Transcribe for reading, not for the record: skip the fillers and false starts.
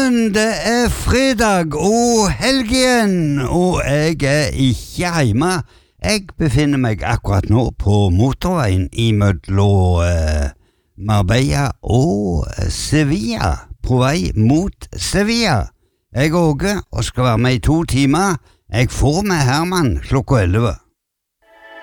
det fredag og helg igjen, og jeg ikke hjemme. Jeg befinner meg akkurat nå på motorveien mellom Marbella og Sevilla, på vei mot Sevilla. Jeg Åge og skal være med i 2 timer. Jeg får med Herman klokka 11.